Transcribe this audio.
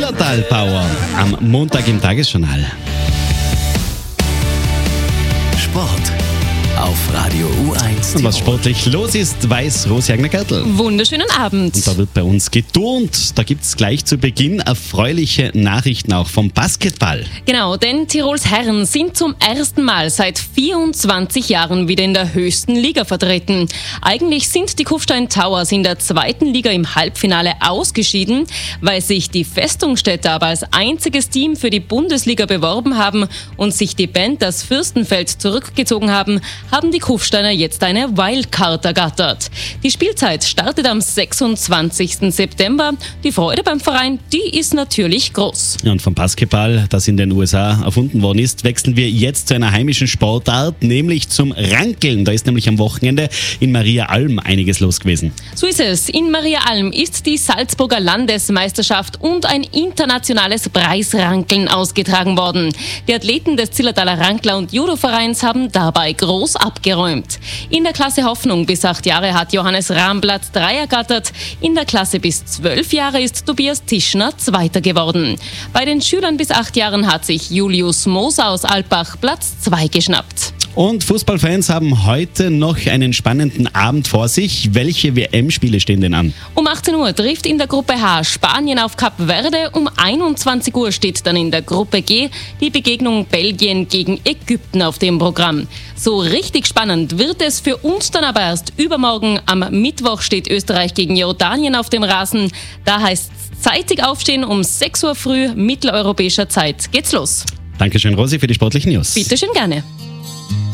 Zillertal Power am Montag im Tagesjournal. Sport auf Radio U1. Und was sportlich los ist, weiß Rosi Agner-Gertl. Wunderschönen Abend. Und da wird bei uns geturnt. Da gibt es gleich zu Beginn erfreuliche Nachrichten auch vom Basketball. Genau, denn Tirols Herren sind zum ersten Mal seit 24 Jahren wieder in der höchsten Liga vertreten. Eigentlich sind die Kufstein Towers in der zweiten Liga im Halbfinale ausgeschieden. Weil sich die Festungsstädter aber als einziges Team für die Bundesliga beworben haben und sich die Panthers Fürstenfeld zurückgezogen haben die Kufsteiner jetzt eine Wildcard ergattert. Die Spielzeit startet am 26. September. Die Freude beim Verein, die ist natürlich groß. Ja, und vom Basketball, das in den USA erfunden worden ist, wechseln wir jetzt zu einer heimischen Sportart, nämlich zum Rankeln. Da ist nämlich am Wochenende in Maria Alm einiges los gewesen. So ist es. In Maria Alm ist die Salzburger Landesmeisterschaft und ein internationales Preisrankeln ausgetragen worden. Die Athleten des Zillertaler Rankler- und Judo-Vereins haben dabei groß abgeräumt. In der Klasse Hoffnung bis 8 Jahre hat Johannes Rahm Platz 3 ergattert. In der Klasse bis 12 Jahre ist Tobias Tischner Zweiter geworden. Bei den Schülern bis 8 Jahren hat sich Julius Moser aus Alpbach Platz 2 geschnappt. Und Fußballfans haben heute noch einen spannenden Abend vor sich. Welche WM-Spiele stehen denn an? Um 18 Uhr trifft in der Gruppe H Spanien auf Kap Verde. Um 21 Uhr steht dann in der Gruppe G die Begegnung Belgien gegen Ägypten auf dem Programm. So richtig spannend wird es für uns dann aber erst übermorgen. Am Mittwoch steht Österreich gegen Jordanien auf dem Rasen. Da heißt es zeitig aufstehen, um 6 Uhr früh mitteleuropäischer Zeit geht's los. Dankeschön, Rosi, für die sportlichen News. Bitte schön, gerne.